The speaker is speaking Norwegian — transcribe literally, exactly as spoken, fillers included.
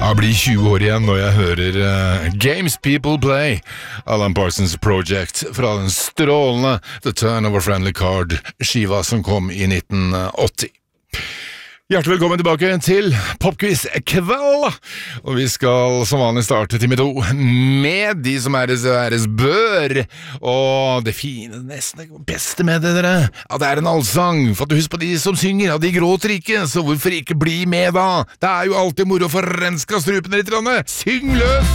Jeg blir tjue år igjen når jeg hører uh, Games People Play, Alan Parsons Project, fra den strålende The Turn of a Friendly Card, skiva som kom i nitten åtti. Hjertelig velkommen tilbake til Popquiz kveld, og vi skal som vanlig starte time to med de som æres æres bør, og det fine, nesten det beste med det dere, at det er en allsang, for at du husker på de som synger, og de gråter ikke, så hvorfor ikke bli med da? Det er jo alltid moro for renska strupene litt, syng løs!